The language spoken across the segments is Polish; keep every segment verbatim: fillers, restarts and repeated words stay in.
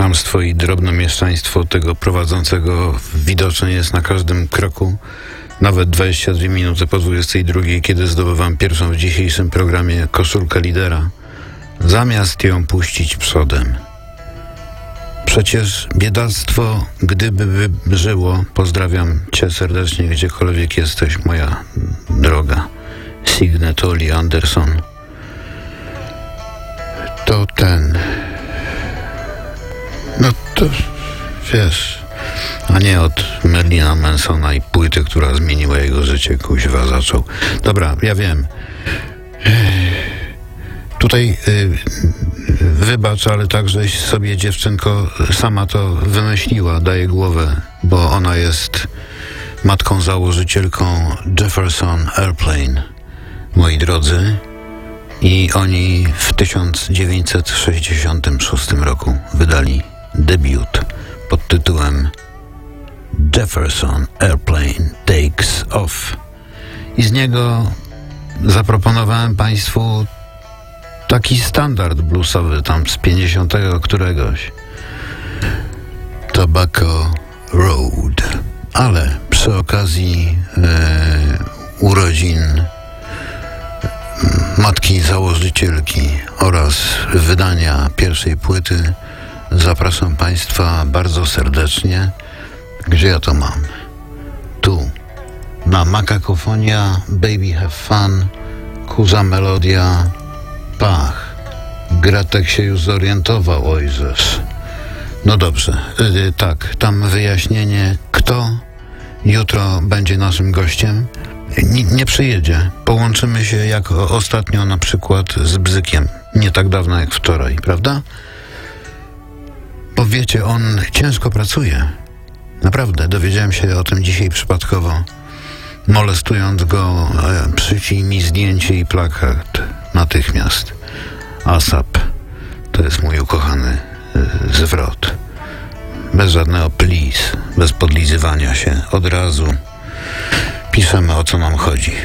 chamstwo i drobnomieszczaństwo tego prowadzącego widoczne jest na każdym kroku. Nawet dwadzieścia dwie minuty po dwudziestej drugiej, kiedy zdobywam pierwszą w dzisiejszym programie koszulkę lidera, zamiast ją puścić przodem. Przecież biedactwo, gdyby żyło, pozdrawiam cię serdecznie, gdziekolwiek jesteś, moja droga Signe Toli Anderson, to ten, no to wiesz, a nie od Merlina Mansona i płyty, która zmieniła jego życie, kuźwa zaczął. Dobra, ja wiem. Tutaj y, wybacz, ale tak, żeś sobie, dziewczynko, sama to wymyśliła, daję głowę, bo ona jest matką założycielką Jefferson Airplane, moi drodzy, i oni w tysiąc dziewięćset sześćdziesiątym szóstym roku wydali debiut pod tytułem Jefferson Airplane Takes Off. I z niego zaproponowałem państwu taki standard bluesowy tam z pięćdziesiątego któregoś. Tobacco Road. Ale przy okazji e, urodzin matki założycielki oraz wydania pierwszej płyty zapraszam państwa bardzo serdecznie. Gdzie ja to mam? Tu. Na Makakofonia, Baby Have Fun, Kurza Melodia, Pach. Gratek się już zorientował, ojżesz. No dobrze, yy, tak, tam wyjaśnienie, kto jutro będzie naszym gościem. Nie, nie przyjedzie. Połączymy się jak ostatnio na przykład z Bzykiem. Nie tak dawno jak wczoraj, prawda? Bo wiecie, on ciężko pracuje. Naprawdę, dowiedziałem się o tym dzisiaj przypadkowo. Molestując go, e, przyślij mi zdjęcie i plakat natychmiast. ASAP. To jest mój ukochany e, zwrot. Bez żadnego please, bez podlizywania się. Od razu piszemy, o co nam chodzi.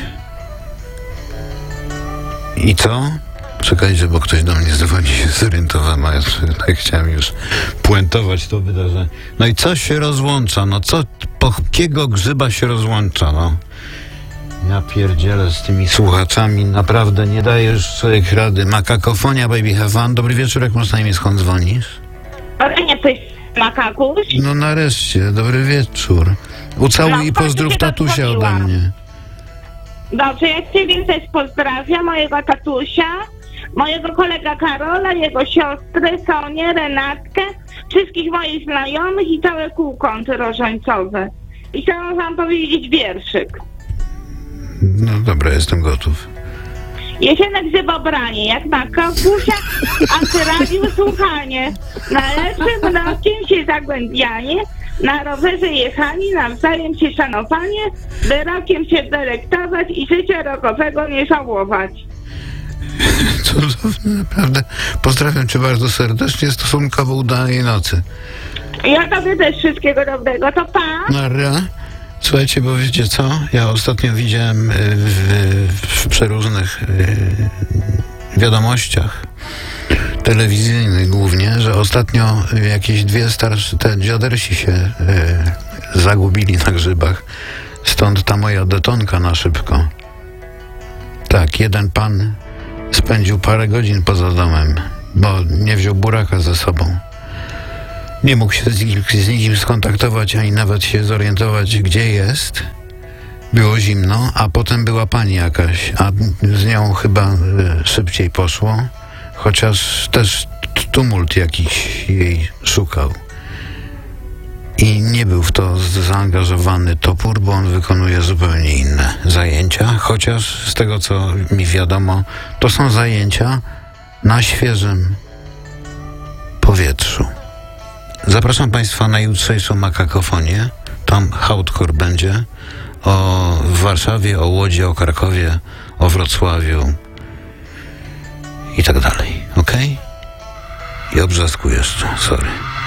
I co? Czekajcie, bo ktoś do mnie dzwoni, się zorientowałem, a ja tak chciałem już puentować to wydarzenie. No i co się rozłącza? No co, po jakiego grzyba się rozłącza, no? Ja pierdzielę z tymi słuchaczami, naprawdę nie dajesz człowiek rady. Makakofonia, Baby Have Fun. Dobry wieczór, jak masz na imię, skąd dzwonisz? Ale nie coś makakuś? No nareszcie, dobry wieczór. Ucałuj No, i pozdrów tatusia ode dodzwoniłam. mnie. Dobrze, ja ciebie też pozdrawiam, mojego tatusia, mojego kolega Karola, jego siostry, Sonię, Renatkę, wszystkich moich znajomych i całe kółko antyrożańcowe. I chciałam wam powiedzieć wierszyk. No dobra, jestem gotów. Jesienek zybobranie, jak na kapusia, antyradiu słuchanie, na lepszym rokiem się zagłębianie, na rowerze jechani, nawzajem się szanowanie, by rokiem się delektować i życia rokowego nie żałować. Cudowne, naprawdę. Pozdrawiam cię bardzo serdecznie, stosunkowo udanej nocy. Ja tobie też wszystkiego dobrego, to pa! Nara. Słuchajcie, bo wiecie co? Ja ostatnio widziałem w, w przeróżnych wiadomościach telewizyjnych głównie, że ostatnio jakieś dwie starsze, te dziadersi się y, zagubili na grzybach. Stąd ta moja detonka na szybko. Tak, jeden pan spędził parę godzin poza domem, bo nie wziął buraka ze sobą. Nie mógł się z, z nikim skontaktować, ani nawet się zorientować, gdzie jest. Było zimno, a potem była pani jakaś, a z nią chyba y, szybciej poszło. Chociaż też tumult jakiś jej szukał. I nie był w to zaangażowany topór, bo on wykonuje zupełnie inne zajęcia. Chociaż z tego, co mi wiadomo, to są zajęcia na świeżym powietrzu. Zapraszam państwa na jutrzejszą makakofonię. Tam hardcore będzie o w Warszawie, o Łodzi, o Krakowie, o Wrocławiu i tak dalej, okej? Okay? I o Brzesku jeszcze, sorry.